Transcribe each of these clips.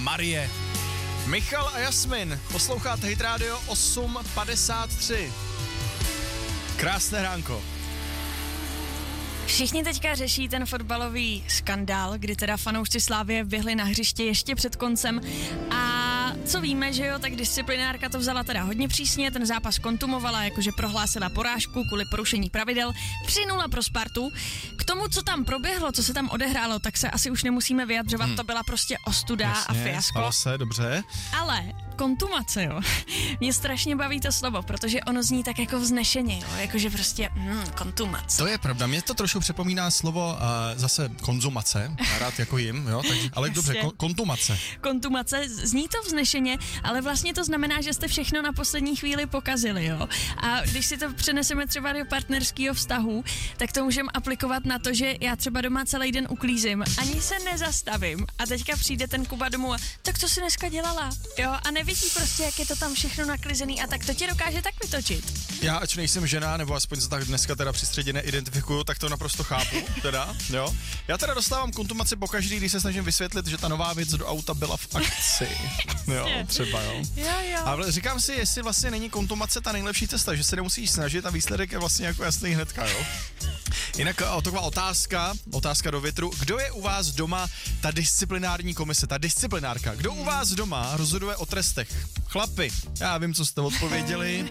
Marie. Michal a Jasmin, posloucháte Hit Radio 8:53. Krásné ránko. Všichni teďka řeší ten fotbalový skandál, kdy teda fanoušci Slavie běhli na hřiště ještě před koncem a co víme, že jo, tak disciplinárka to vzala teda hodně přísně, ten zápas kontumovala, jakože prohlásila porážku kvůli porušení pravidel, 3-0 pro Spartu. K tomu, co tam proběhlo, co se tam odehrálo, tak se asi už nemusíme vyjadřovat, to byla prostě ostuda. Jasně, a fiasko. Stalo se, dobře. Ale kontumace, jo, mě strašně baví to slovo, protože ono zní tak jako vznešeně, jo, jakože prostě kontumace. To je pravda, mě to trošku připomíná slovo zase konzumace, rád jako jim, jo, tak, ale dobře, kontumace. Kontumace, zní to vznešeně, ale vlastně to znamená, že jste všechno na poslední chvíli pokazili, jo. A když si to přeneseme třeba do partnerského vztahu, tak to můžeme aplikovat na to, že já třeba doma celý den uklízím, ani se nezastavím a teďka přijde ten Kuba domů a tak to si dneska dělala, jo, a nevidí prostě, jak je to tam všechno naklizený a tak to tě dokáže tak vytočit. Já, ač nejsem žena, nebo aspoň se tak dneska teda při středě neidentifikuju, tak to naprosto chápu, teda, jo. Já teda dostávám kontumaci pokaždý, když se snažím vysvětlit, že ta nová věc do auta byla v akci, jo, třeba, jo. Jo. Ale říkám si, jestli vlastně není kontumace ta nejlepší cesta, že se nemusíš snažit a výsledek je vlastně jako jasný hnedka, jo. Jinak taková otázka do větru. Kdo je u vás doma ta disciplinární komise, ta disciplinárka? Kdo u vás doma rozhoduje o trestech? Chlapi, já vím, co jste odpověděli.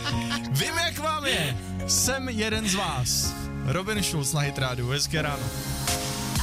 Vím, jak vám je. Jsem jeden z vás. Robin Schulz na Hit Radio. Hezké ráno.